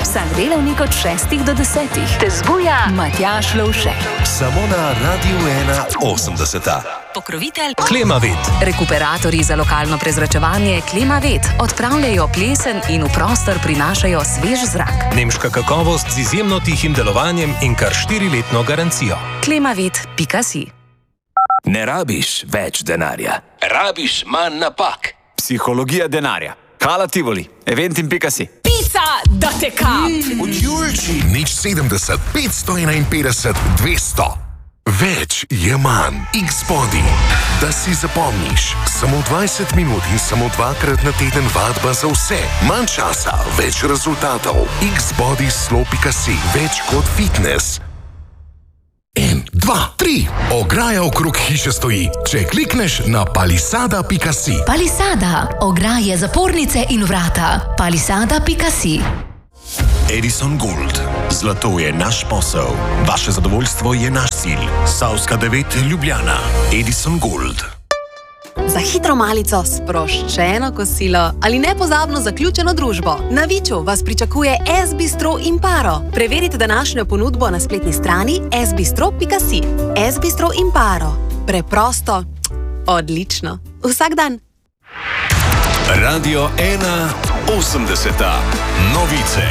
Vsak delavnik od 6 do 10 te zbuja Matjaž Lovšek. Samo na Radiu 81. Pokrovitelj Klimavet. Rekuperatorji za lokalno prezračevanje Klimavet odpravljajo plesen in v prostor prinašajo svež zrak. Nemška kakovost z izjemno tihim delovanjem in kar 4-letno garancijo. Klimavet.si. Ne rabiš več denarja, rabiš manj napak. Psihologija denarja. Hala Tivoli, eventim.si. Pica, da te kap! Od Julči. Nič 70, 551, 200. Več je manj. X-Body. Da si zapomniš. Samo 20 minut in samo 2krat na teden vadba za vse. Manj časa, več rezultatov. X-Body slow.si. Več kot fitness. 1, 2, 3. Ograja okrog hiše stoji. Če klikneš na palisada.si. Palisada. Ograje, zapornice in vrata. Palisada.si. Edison Gold. Zlato je naš posel. Vaše zadovoljstvo je naš cilj. Savska 9, Ljubljana. Edison Gold. Za hitro malico, sproščeno kosilo ali nepozabno zaključeno družbo. Na Viču vas pričakuje S-Bistro Imparo. Preverite današnjo ponudbo na spletni strani sbistro.si. S-Bistro Imparo. Preprosto, odlično. Vsak dan. Radio 81. Novice.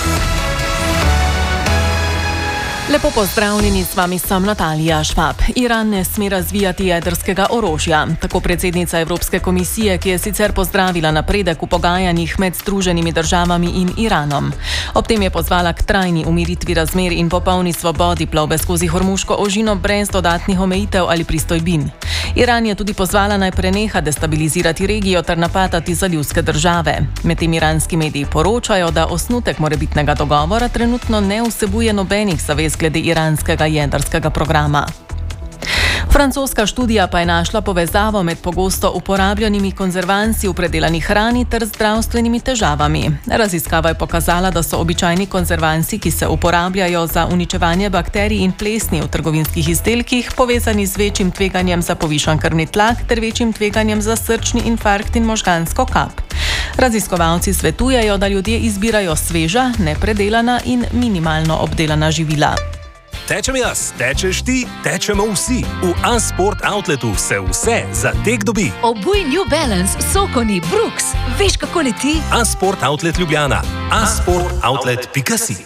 Lepo pozdravljeni, s vami sem Natalija Švab. Iran ne sme razvijati jedrskega orožja. Tako predsednica Evropske komisije, ki je sicer pozdravila napredek v pogajanjih med Združenimi državami in Iranom. Ob tem je pozvala k trajni umiritvi razmer in popolni svobodi plovbe skozi Hormuško ožino brez dodatnih omejitev ali pristojbin. Iran je tudi pozvala naj preneha destabilizirati regijo ter napadati zalivske države. Medtem iranski mediji poročajo, da osnutek morebitnega dogovora trenutno ne vsebuje nobenih zavez glede iranskega jedrskega programa. Francoska študija pa je našla povezavo med pogosto uporabljenimi konzervansi v predelani hrani ter zdravstvenimi težavami. Raziskava je pokazala, da so običajni konzervansi, ki se uporabljajo za uničevanje bakterij in plesni v trgovinskih izdelkih, povezani z večjim tveganjem za povišan krvni tlak ter večjim tveganjem za srčni infarkt in možgansko kap. Raziskovalci svetujejo, da ljudje izbirajo sveža, nepredelana in minimalno obdelana živila. Tečem jaz, tečeš ti, tečemo vsi. V A-Sport Outletu se vse za tek dobi. Obuj New Balance, Sokoni, Brooks. Veš, kako leti? A-Sport Outlet Ljubljana. A-sportoutlet.si.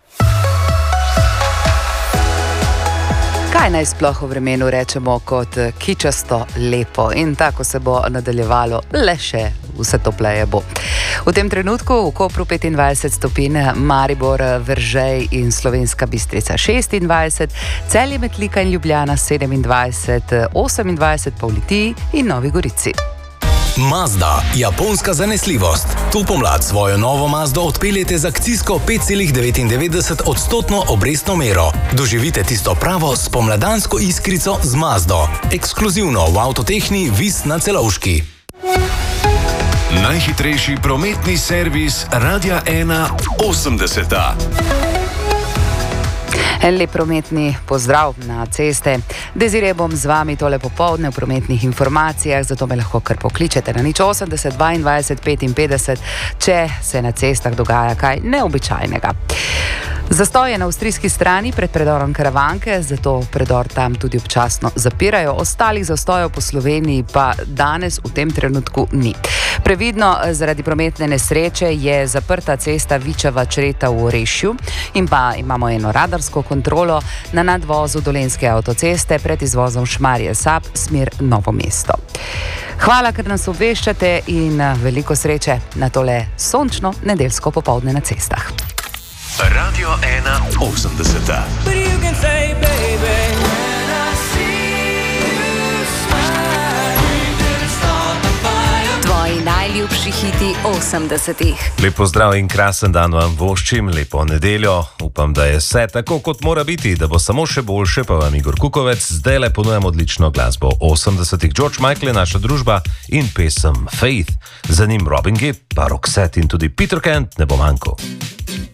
Kaj naj sploh v vremenu rečemo kot kičasto lepo in tako se bo nadaljevalo, le še vse topleje bo. V tem trenutku v Kopru 25 stopinj, Maribor, Veržej in Slovenska Bistrica 26, Celje, Metlika in Ljubljana 27, 28 pa v Litiji in Novi Gorici. Mazda, japonska zanesljivost. Tu pomlad svojo novo Mazdo odpeljete z akcijsko 5,99% obrestno mero. Doživite tisto pravo spomladansko iskrico z Mazdo. Ekskluzivno v Avtotehni Vis na Celovški. Najhitrejši prometni servis Radia 81. En lep prometni pozdrav na ceste. Desiree bom z vami tole popoldne v prometnih informacijah, zato me lahko kar pokličete na 080 22 55, če se na cestah dogaja kaj neobičajnega. Zastoj je na avstrijski strani pred predorom Karavanke, zato predor tam tudi občasno zapirajo. Ostalih zastojev po Sloveniji pa danes v tem trenutku ni. Previdno, zaradi prometne nesreče je zaprta cesta Vičeva-Čreta v Orešju in pa imamo eno radarsko kontrolo na nadvozu Dolenjske avtoceste pred izvozom Šmarje-Sab, smer Novo mesto. Hvala, ker nas obveščate in veliko sreče na tole sončno nedeljsko popoldne na cestah. Radio 81. Tvoji najljubši hiti 80-ih. Lep pozdrav in krasen dan vam voščim, lepo nedeljo. Upam, da je vse tako, kot mora biti, da bo samo še boljše, pa vam Igor Kukovec. Zdaj le ponujam odlično glasbo 80-ih. George Michael je naša družba in pesem Faith. Za njim Robin Gibb, pa Roxette in tudi Peter Kent ne bo manjko.